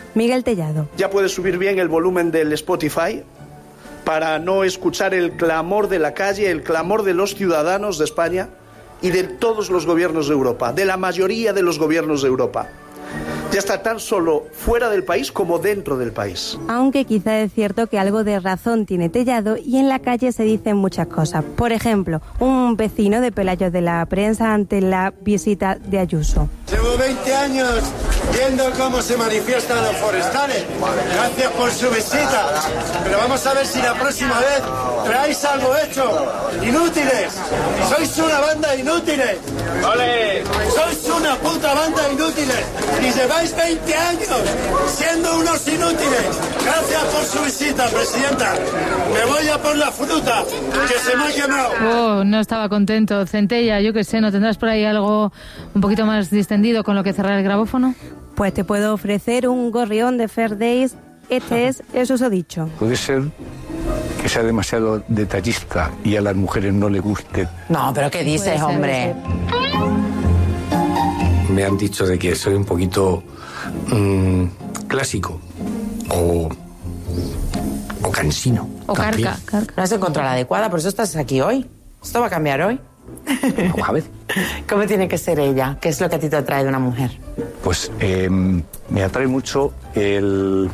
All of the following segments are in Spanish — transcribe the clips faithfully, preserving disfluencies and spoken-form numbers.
Miguel Tellado. Ya puedes subir bien el volumen del Spotify para no escuchar el clamor de la calle, el clamor de los ciudadanos de España y de todos los gobiernos de Europa, de la mayoría de los gobiernos de Europa. Ya está tan solo fuera del país como dentro del país. Aunque quizá es cierto que algo de razón tiene Tellado y en la calle se dicen muchas cosas. Por ejemplo, un vecino de Pelayo de la Prensa ante la visita de Ayuso. Llevo veinte años viendo cómo se manifiestan los forestales. Gracias por su visita. Pero vamos a ver si la próxima vez traéis algo hecho. Inútiles. Sois una banda de inútiles. ¡Ole! Sois una puta banda de inútiles. Y lleváis veinte años siendo unos inútiles. Gracias por su visita, presidenta. Me voy a por la fruta, que se me ha quemado. Oh, no estaba contento. Centella, yo qué sé, ¿no tendrás por ahí algo un poquito más distendido con lo que cerrar el grabófono? Pues te puedo ofrecer un gorrión de Fair Days. Este es el susodicho. Puede ser que sea demasiado detallista y a las mujeres no le guste. No, pero ¿qué dices, ser, hombre? Me han dicho de que soy un poquito mmm, clásico o, o cansino. O carca, carca. No has encontrado la adecuada, por eso estás aquí hoy. ¿Esto va a cambiar hoy? A ver. ¿Cómo tiene que ser ella? ¿Qué es lo que a ti te atrae de una mujer? Pues eh, me atrae mucho el...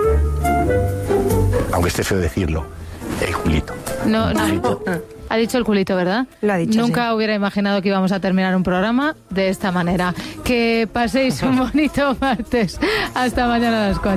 aunque esté feo decirlo, el culito. No, no. Culito. Ha dicho el culito, ¿verdad? Lo ha dicho. Nunca sí. hubiera imaginado que íbamos a terminar un programa de esta manera. Que paséis un bonito martes. Hasta mañana a las cuatro.